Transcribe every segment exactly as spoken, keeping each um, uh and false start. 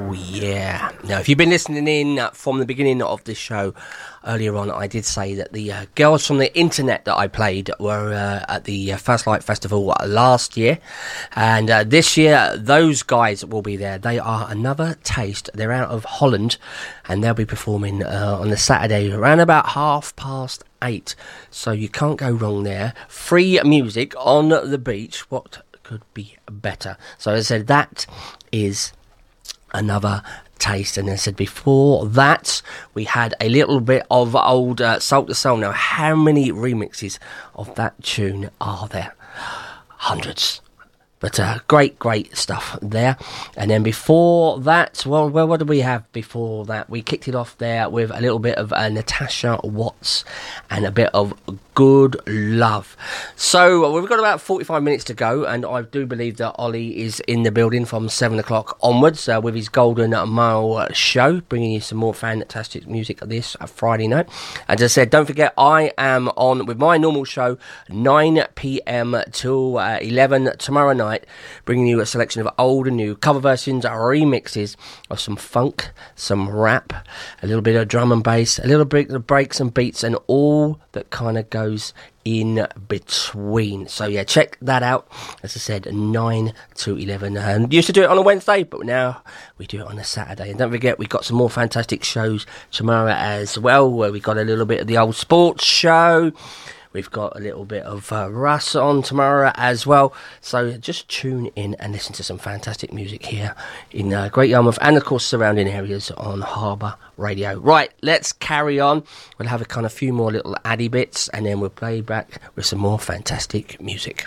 Oh, yeah. Now, if you've been listening in from the beginning of this show, earlier on, I did say that the uh, girls from the internet that I played were uh, at the uh, First Light Festival last year. And uh, this year, those guys will be there. They are Another Taste. They're out of Holland, and they'll be performing uh, on the Saturday around about half past eight. So you can't go wrong there. Free music on the beach. What could be better? So as I said, that is Another Taste. And as I said before that, we had a little bit of old uh, Salt the Soul. Now, how many remixes of that tune are there? Hundreds. But uh, great, great stuff there. And then before that, well, well, what did we have before that? We kicked it off there with a little bit of uh, Natasha Watts and a bit of Good Love. So uh, we've got about forty-five minutes to go, and I do believe that Ollie is in the building from seven o'clock onwards uh, with his Golden Mile show, bringing you some more fantastic music this uh, Friday night. As I said, don't forget, I am on with my normal show, nine p.m. till uh, eleven tomorrow night, bringing you a selection of old and new cover versions, remixes of some funk, some rap, a little bit of drum and bass, a little bit of breaks and beats, and all that kind of goes in between. So yeah, check that out. As I said, nine to eleven. And used to do it on a Wednesday, but now we do it on a Saturday. And don't forget, we've got some more fantastic shows tomorrow as well, where we got a little bit of the old sports show. We've got a little bit of uh, Russ on tomorrow as well. So just tune in and listen to some fantastic music here in uh, Great Yarmouth and, of course, surrounding areas on Harbour Radio. Right, let's carry on. We'll have a kind of few more little addy bits, and then we'll play back with some more fantastic music.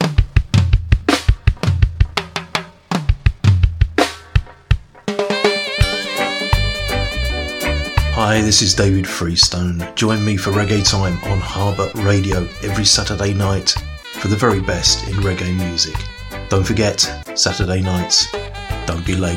Hi, this is David Freestone. Join me for Reggae Time on Harbour Radio every Saturday night for the very best in reggae music. Don't forget, Saturday nights, don't be late.